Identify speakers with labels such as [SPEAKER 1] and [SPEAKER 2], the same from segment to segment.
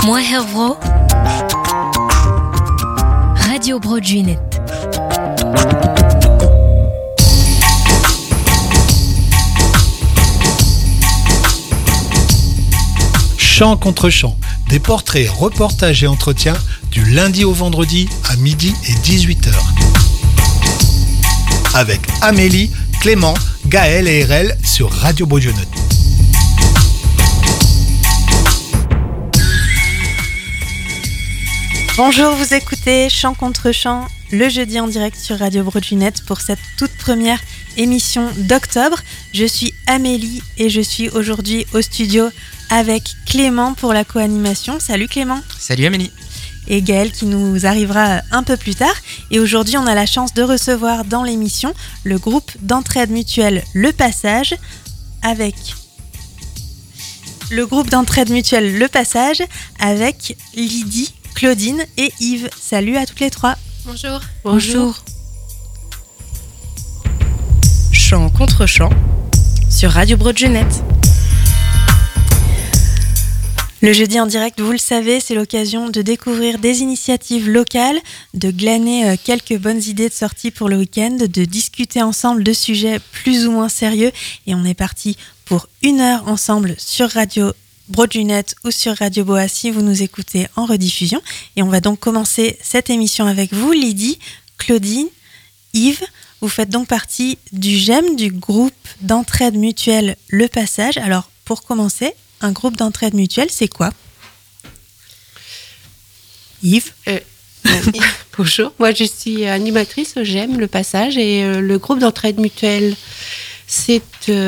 [SPEAKER 1] Moi Hervro Radio Broadjunet.
[SPEAKER 2] Chant contre chant, des portraits, reportages et entretiens du lundi au vendredi à midi et 18h. Avec Amélie, Clément, Gaël et RL sur Radio Broadjunet.
[SPEAKER 3] Bonjour, vous écoutez Chant contre chant, le jeudi en direct sur Radio Broadjunet pour cette toute première émission d'octobre. Je suis Amélie et je suis aujourd'hui au studio avec Clément pour la co-animation. Salut Clément.
[SPEAKER 4] Salut Amélie.
[SPEAKER 3] Et Gaël qui nous arrivera un peu plus tard. Et aujourd'hui, on a la chance de recevoir dans l'émission le groupe d'entraide mutuelle Le Passage avec... Le groupe d'entraide mutuelle Le Passage avec Lydie, Claudine et Yves. Salut à toutes les trois.
[SPEAKER 5] Bonjour.
[SPEAKER 3] Bonjour.
[SPEAKER 5] Chant contre chant sur Radio Broadjunet.
[SPEAKER 3] Le jeudi en direct, vous le savez, c'est l'occasion de découvrir des initiatives locales, de glaner quelques bonnes idées de sortie pour le week-end, de discuter ensemble de sujets plus ou moins sérieux. Et on est parti pour 1 heure ensemble sur Radio Broadjunet ou sur Radio Boa si vous nous écoutez en rediffusion. Et on va donc commencer cette émission avec vous, Lydie, Claudine, Yves. Vous faites donc partie du GEM, du groupe d'entraide mutuelle Le Passage. Alors, pour commencer, un groupe d'entraide mutuelle, c'est quoi ? Yves ?
[SPEAKER 6] Bonjour, moi je suis animatrice au GEM, Le Passage, et le groupe d'entraide mutuelle, c'est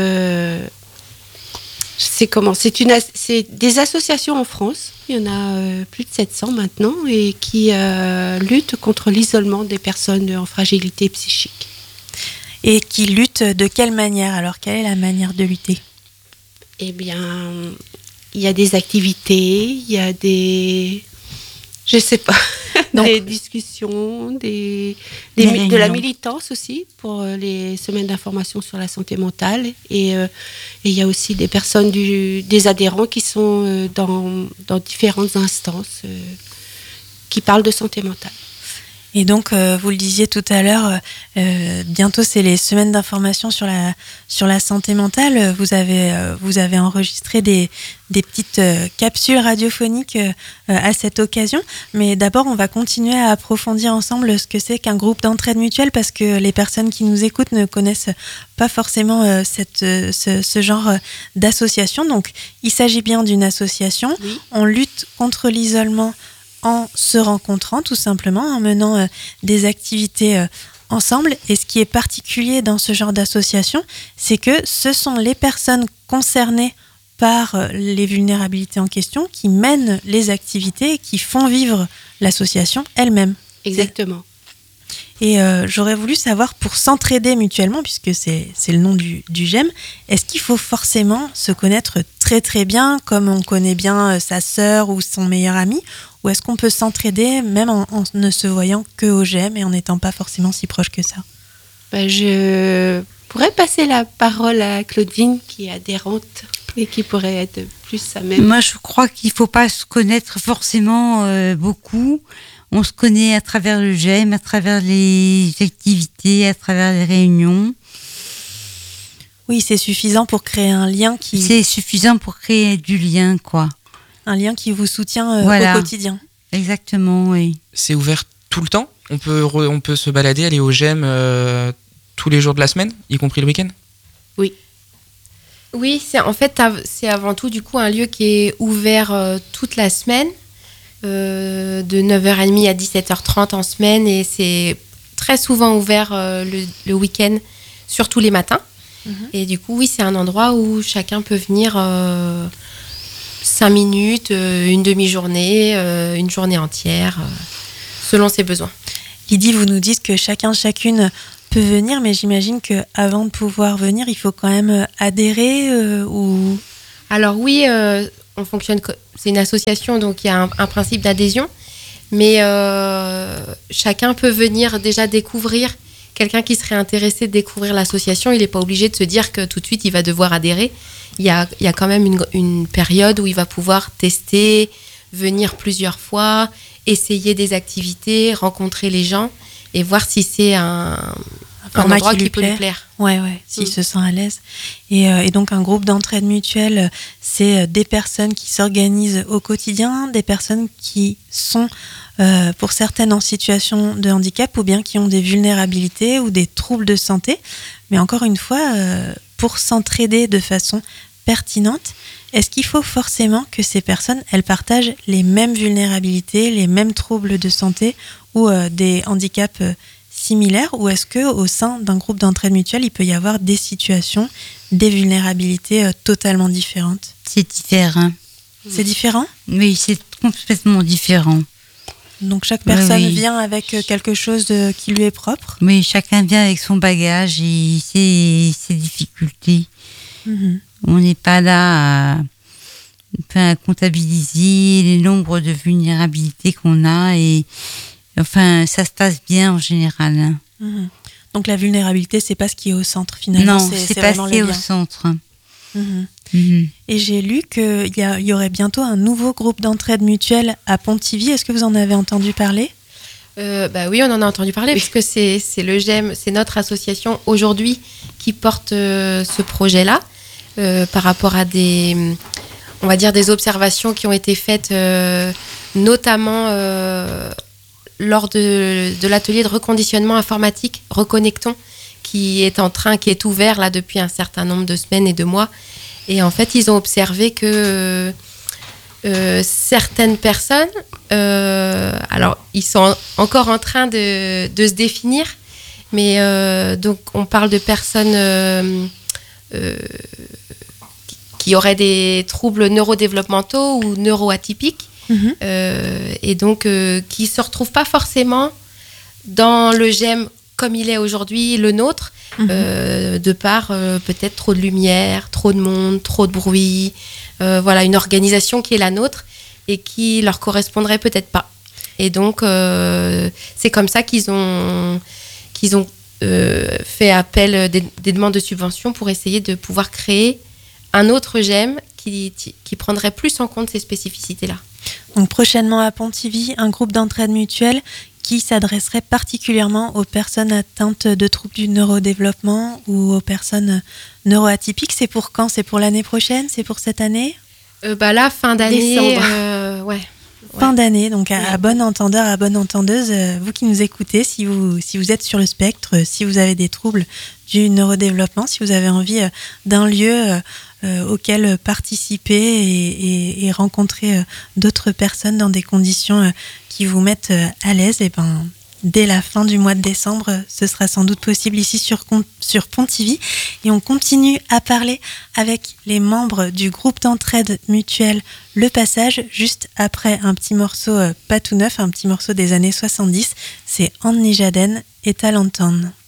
[SPEAKER 6] des associations en France, il y en a plus de 700 maintenant, et qui luttent contre l'isolement des personnes en fragilité psychique.
[SPEAKER 3] Et qui luttent de quelle manière ? Alors, quelle est la manière de lutter ?
[SPEAKER 6] Eh bien, il y a des activités, il y a des... Je sais pas, donc, des discussions, de la militance aussi pour les semaines d'information sur la santé mentale. Et il y a aussi des personnes, des adhérents qui sont dans différentes instances qui parlent de santé mentale.
[SPEAKER 3] Et donc, vous le disiez tout à l'heure, bientôt c'est les semaines d'information sur la santé mentale. Vous avez enregistré des petites capsules radiophoniques à cette occasion. Mais d'abord, on va continuer à approfondir ensemble ce que c'est qu'un groupe d'entraide mutuelle, parce que les personnes qui nous écoutent ne connaissent pas forcément ce genre d'association. Donc, il s'agit bien d'une association. Oui. On lutte contre l'isolement en se rencontrant tout simplement, en menant des activités ensemble. Et ce qui est particulier dans ce genre d'association, c'est que ce sont les personnes concernées par les vulnérabilités en question qui mènent les activités et qui font vivre l'association elle-même.
[SPEAKER 6] Exactement.
[SPEAKER 3] Et j'aurais voulu savoir, pour s'entraider mutuellement, puisque c'est le nom du GEM, est-ce qu'il faut forcément se connaître très très bien, comme on connaît bien sa sœur ou son meilleur ami, ou est-ce qu'on peut s'entraider même en ne se voyant que au GEM et en n'étant pas forcément si proche que ça ?
[SPEAKER 6] Je pourrais passer la parole à Claudine, qui est adhérente et qui pourrait être plus à même.
[SPEAKER 7] Moi, je crois qu'il ne faut pas se connaître forcément beaucoup. On se connaît à travers le GEM, à travers les activités, à travers les réunions.
[SPEAKER 3] Oui, c'est suffisant pour créer un lien qui...
[SPEAKER 7] C'est suffisant pour créer du lien, quoi.
[SPEAKER 3] Un lien qui vous soutient au quotidien.
[SPEAKER 7] Exactement, oui.
[SPEAKER 4] C'est ouvert tout le temps ? On peut se balader, aller au GEM tous les jours de la semaine, y compris le week-end ?
[SPEAKER 5] Oui. Oui, c'est avant tout du coup un lieu qui est ouvert toute la semaine, de 9h30 à 17h30 en semaine, et c'est très souvent ouvert le week-end, surtout les matins. Mm-hmm. Et du coup, oui, c'est un endroit où chacun peut venir 5 minutes, une demi-journée, une journée entière, selon ses besoins.
[SPEAKER 3] Lydie, vous nous dites que chacune peut venir, mais j'imagine qu'avant de pouvoir venir, il faut quand même adhérer ou...
[SPEAKER 5] Alors oui, on fonctionne, c'est une association, donc il y a un principe d'adhésion, mais chacun peut venir déjà découvrir. Quelqu'un qui serait intéressé de découvrir l'association, il n'est pas obligé de se dire que tout de suite il va devoir adhérer. Il y a quand même une période où il va pouvoir tester, venir plusieurs fois, essayer des activités, rencontrer les gens et voir si c'est un endroit qui peut lui plaire.
[SPEAKER 3] Ouais, s'il se sent à l'aise. Et donc un groupe d'entraide mutuelle, c'est des personnes qui s'organisent au quotidien, des personnes qui sont pour certaines en situation de handicap ou bien qui ont des vulnérabilités ou des troubles de santé. Mais encore une fois, pour s'entraider de façon pertinente, est-ce qu'il faut forcément que ces personnes, elles partagent les mêmes vulnérabilités, les mêmes troubles de santé ou des handicaps similaires, ou est-ce qu'au sein d'un groupe d'entraide mutuelle, il peut y avoir des situations, des vulnérabilités totalement différentes ?
[SPEAKER 7] C'est différent.
[SPEAKER 3] C'est différent ?
[SPEAKER 7] Oui, c'est complètement différent.
[SPEAKER 3] Donc chaque personne vient avec quelque chose qui lui est propre ?
[SPEAKER 7] Oui, chacun vient avec son bagage et ses difficultés.
[SPEAKER 3] Mm-hmm.
[SPEAKER 7] On n'est pas là à comptabiliser les nombres de vulnérabilités qu'on a et enfin, ça se passe bien en général. Hein.
[SPEAKER 3] Mm-hmm. Donc la vulnérabilité, c'est pas ce qui est au centre finalement.
[SPEAKER 7] Non, c'est pas ce qui est au centre.
[SPEAKER 3] Mm-hmm.
[SPEAKER 7] Mm-hmm.
[SPEAKER 3] Et j'ai lu qu'il y aurait bientôt un nouveau groupe d'entraide mutuelle à Pontivy. Est-ce que vous en avez entendu parler ?
[SPEAKER 5] Oui, on en a entendu parler puisque c'est le GEM, c'est notre association aujourd'hui qui porte ce projet-là par rapport à des observations qui ont été faites notamment lors de l'atelier de reconditionnement informatique Reconnectons qui est ouvert là depuis un certain nombre de semaines et de mois. Et en fait, ils ont observé que certaines personnes, alors ils sont encore en train de se définir, mais donc on parle de personnes qui auraient des troubles neurodéveloppementaux ou neuroatypiques, et donc qui ne se retrouvent pas forcément dans le GEM comme il est aujourd'hui, le nôtre, de par peut-être trop de lumière, trop de monde, trop de bruit, une organisation qui est la nôtre et qui leur correspondrait peut-être pas. Et donc c'est comme ça qu'ils ont fait appel des demandes de subventions pour essayer de pouvoir créer un autre GEM qui prendrait plus en compte ces spécificités-là.
[SPEAKER 3] Donc prochainement à Pontivy, un groupe d'entraide mutuelle qui s'adresserait particulièrement aux personnes atteintes de troubles du neurodéveloppement ou aux personnes neuroatypiques. C'est pour quand ? C'est pour l'année prochaine ? C'est pour cette année ?
[SPEAKER 5] Là, fin d'année.
[SPEAKER 3] Fin d'année, donc à bon entendeur, à bonne entendeuse, vous qui nous écoutez, si vous êtes sur le spectre, si vous avez des troubles du neurodéveloppement, si vous avez envie d'un lieu auquel participer et rencontrer d'autres personnes dans des conditions qui vous mettent à l'aise, et dès la fin du mois de décembre, ce sera sans doute possible ici sur Pontivy. Et on continue à parler avec les membres du groupe d'entraide mutuelle Le Passage, juste après un petit morceau pas tout neuf, un petit morceau des années 70. C'est Anne Nijaden et Talenton.